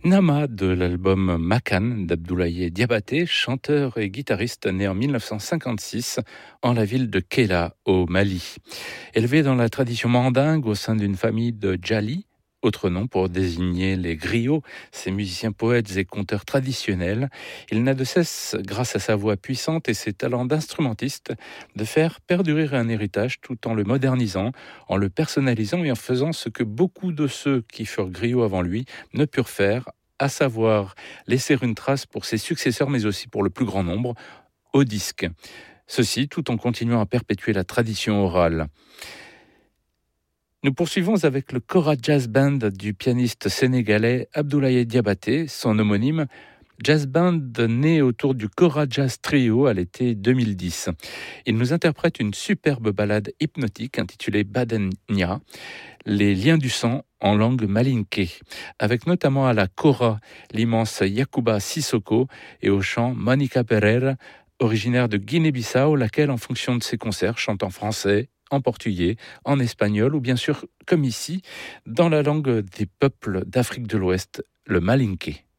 Nama de l'album Makan d'Abdoulaye Diabaté, chanteur et guitariste né en 1956 en la ville de Kéla au Mali. Élevé dans la tradition mandingue au sein d'une famille de Djali, autre nom pour désigner les griots, ces musiciens poètes et conteurs traditionnels, il n'a de cesse, grâce à sa voix puissante et ses talents d'instrumentiste, de faire perdurer un héritage tout en le modernisant, en le personnalisant et en faisant ce que beaucoup de ceux qui furent griots avant lui ne purent faire, à savoir laisser une trace pour ses successeurs, mais aussi pour le plus grand nombre, au disque. Ceci tout en continuant à perpétuer la tradition orale. Nous poursuivons avec le Kora Jazz Band du pianiste sénégalais Abdoulaye Diabaté, son homonyme, jazz band né autour du Kora Jazz Trio à l'été 2010. Il nous interprète une superbe ballade hypnotique intitulée Badenia, les liens du sang en langue malinké, avec notamment à la kora l'immense Yacouba Sissoko et au chant Monica Pereira, originaire de Guinée-Bissau, laquelle, en fonction de ses concerts, chante en français, en portugais, en espagnol ou bien sûr, comme ici, dans la langue des peuples d'Afrique de l'Ouest, le malinké.